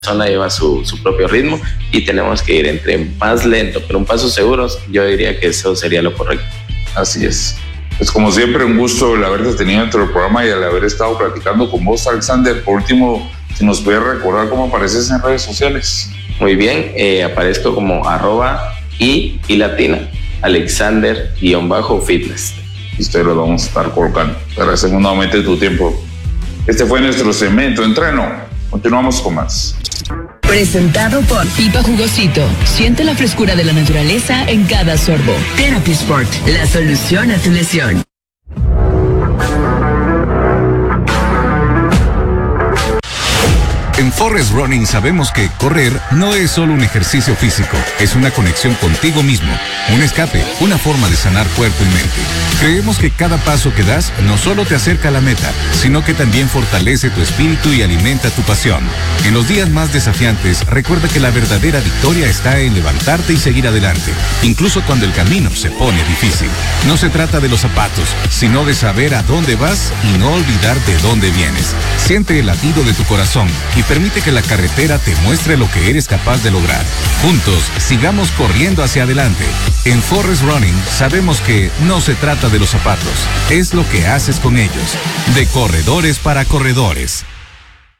persona lleva su propio ritmo y tenemos que ir entre más lento, pero un paso seguros. Yo diría que eso sería lo correcto. Así es. Pues como siempre, un gusto el haberte tenido dentro del programa y el haber estado platicando con vos, Alexander. Por último, si nos puedes recordar cómo apareces en redes sociales. Muy bien, aparezco como @y latina, Alexander_fitness. Y ustedes lo vamos a estar colocando. Te agradecemos nuevamente tu tiempo. Este fue nuestro segmento Entreno. Continuamos con más. Presentado por Pipa Jugosito. Siente la frescura de la naturaleza en cada sorbo. Therapy Sport, la solución a tu lesión. En Forest Running sabemos que correr no es solo un ejercicio físico, es una conexión contigo mismo, un escape, una forma de sanar cuerpo y mente. Creemos que cada paso que das no solo te acerca a la meta, sino que también fortalece tu espíritu y alimenta tu pasión. En los días más desafiantes, recuerda que la verdadera victoria está en levantarte y seguir adelante, incluso cuando el camino se pone difícil. No se trata de los zapatos, sino de saber a dónde vas y no olvidar de dónde vienes. Siente el latido de tu corazón y permite que la carretera te muestre lo que eres capaz de lograr. Juntos, sigamos corriendo hacia adelante. En Forest Running sabemos que no se trata de los zapatos, es lo que haces con ellos. De corredores para corredores.